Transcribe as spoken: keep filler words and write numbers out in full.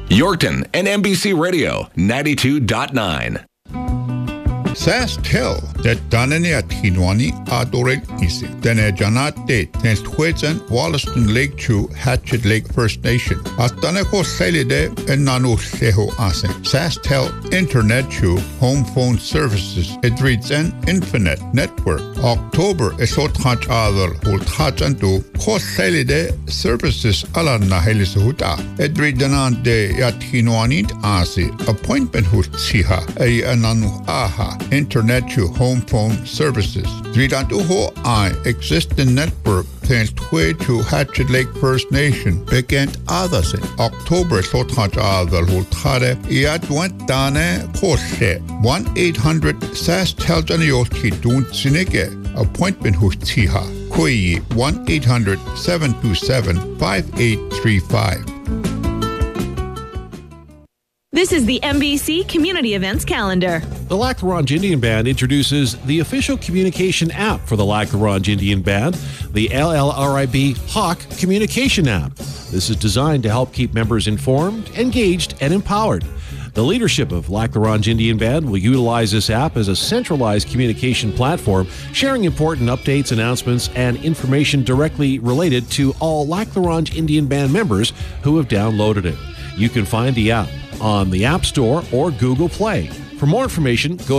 Yorkton and N B C Radio ninety-two point nine. SaskTel that Danani at Hinwani Adoren Isi. Dene Janate tens Twitsen Wollaston Lake Chew Hatchet Lake First Nation. Astaneko Selide and Nanu Seho Asen. SaskTel Internet Chew Home Phone Services. It reads an Infinite Network. October Esot Hach Adel Holt Hachantu Kos Selide Services Alanna Helisuhuta. It reads an de Yatinwani Asi. Appointment Hutsiha A Ananu Aha. Internet to home phone services. Dridantuho I existing network thanks to Hatchet Lake First Nation began others in October Sothaj Adal Hultare Iadwant Dane Kose one eight hundred SaskTel Janioski Dun Sinike appointment Hutiha Kui one eight hundred seven two seven five eight three five. This is the N B C Community Events Calendar. The Lac La Ronge Indian Band introduces the official communication app for the Lac La Ronge Indian Band, the L L R I B Hawk Communication App. This is designed to help keep members informed, engaged, and empowered. The leadership of Lac La Ronge Indian Band will utilize this app as a centralized communication platform, sharing important updates, announcements, and information directly related to all Lac La Ronge Indian Band members who have downloaded it. You can find the app on the App Store or Google Play. For more information, go